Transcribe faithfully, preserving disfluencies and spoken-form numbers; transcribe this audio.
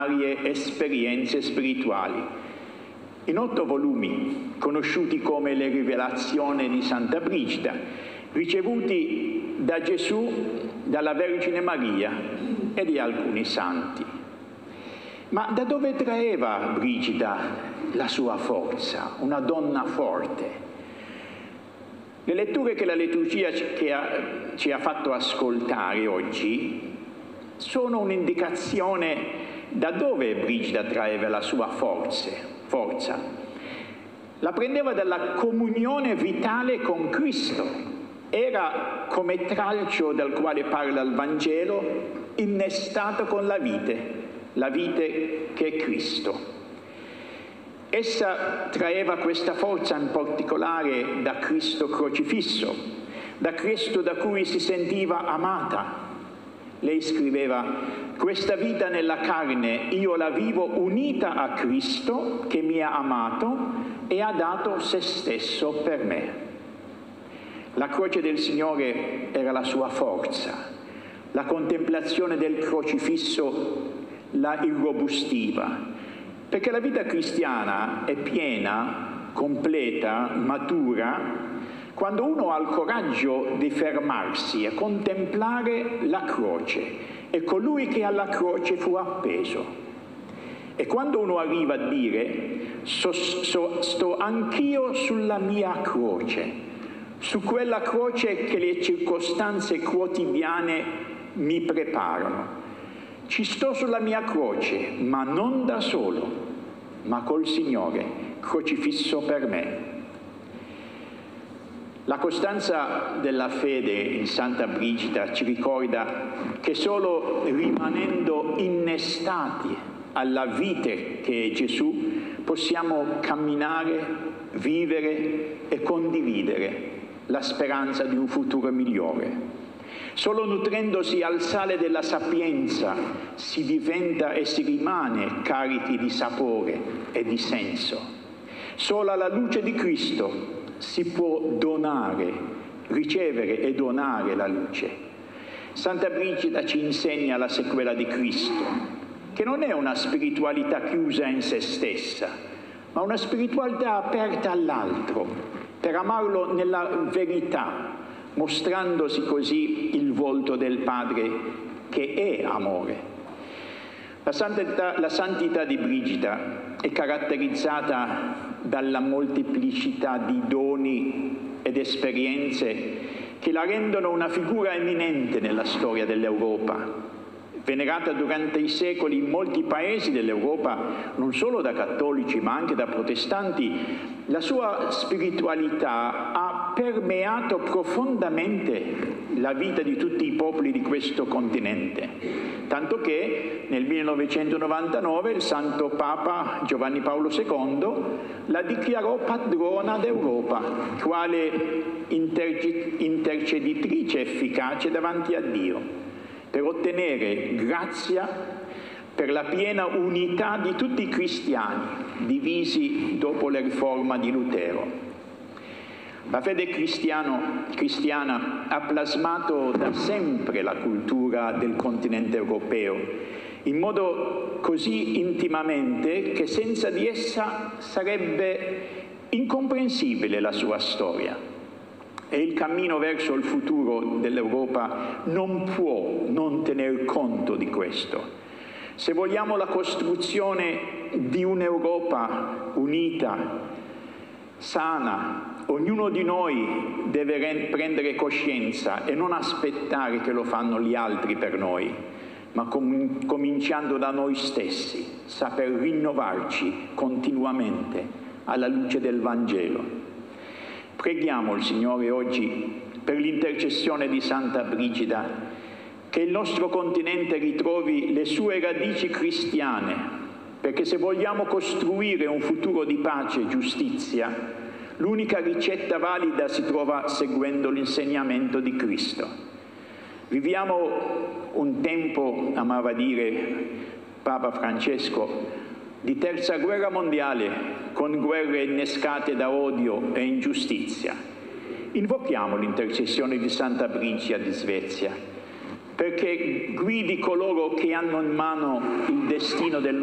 varie esperienze spirituali. In otto volumi, conosciuti come le Rivelazioni di Santa Brigida, ricevuti da Gesù, dalla Vergine Maria e di alcuni santi. Ma da dove traeva Brigida la sua forza, una donna forte? Le letture che la liturgia che ha, ci ha fatto ascoltare oggi sono un'indicazione da dove Brigida traeva la sua forze, forza. La prendeva dalla comunione vitale con Cristo. Era, come tralcio dal quale parla il Vangelo, innestato con la vite, la vite che è Cristo. Essa traeva questa forza in particolare da Cristo crocifisso, da Cristo da cui si sentiva amata. Lei scriveva: questa vita nella carne io la vivo unita a Cristo che mi ha amato e ha dato se stesso per me. La croce del Signore era la sua forza. La contemplazione del crocifisso la irrobustiva, perché la vita cristiana è piena, completa, matura, quando uno ha il coraggio di fermarsi a contemplare la croce e colui che alla croce fu appeso. E quando uno arriva a dire so, so, sto anch'io sulla mia croce, su quella croce che le circostanze quotidiane mi preparano, ci sto sulla mia croce, ma non da solo, ma col Signore crocifisso per me. La costanza della fede in Santa Brigida ci ricorda che solo rimanendo innestati alla vite che è Gesù possiamo camminare, vivere e condividere la speranza di un futuro migliore. Solo nutrendosi al sale della sapienza si diventa e si rimane carichi di sapore e di senso. Solo alla luce di Cristo si può donare, ricevere e donare la luce. Santa Brigida ci insegna la sequela di Cristo, che non è una spiritualità chiusa in se stessa, ma una spiritualità aperta all'altro, per amarlo nella verità, mostrandosi così il volto del Padre che è amore. La santità, la santità di Brigida è caratterizzata dalla molteplicità di doni ed esperienze che la rendono una figura eminente nella storia dell'Europa. Venerata durante i secoli in molti paesi dell'Europa, non solo da cattolici ma anche da protestanti, la sua spiritualità ha permeato profondamente la vita di tutti i popoli di questo continente, tanto che nel millenovecentonovantanove il Santo Papa Giovanni Paolo secondo la dichiarò padrona d'Europa, quale interceditrice efficace davanti a Dio, per ottenere grazia per la piena unità di tutti i cristiani, divisi dopo la riforma di Lutero. La fede cristiano, cristiana ha plasmato da sempre la cultura del continente europeo, in modo così intimamente che senza di essa sarebbe incomprensibile la sua storia. E il cammino verso il futuro dell'Europa non può non tener conto di questo. Se vogliamo la costruzione di un'Europa unita, sana, ognuno di noi deve prendere coscienza e non aspettare che lo fanno gli altri per noi, ma com- cominciando da noi stessi, saper rinnovarci continuamente alla luce del Vangelo. Preghiamo il Signore oggi per l'intercessione di Santa Brigida, che il nostro continente ritrovi le sue radici cristiane, perché se vogliamo costruire un futuro di pace e giustizia, l'unica ricetta valida si trova seguendo l'insegnamento di Cristo. Viviamo un tempo, amava dire Papa Francesco, di terza guerra mondiale, con guerre innescate da odio e ingiustizia. Invochiamo l'intercessione di Santa Brigida di Svezia, perché guidi coloro che hanno in mano il destino del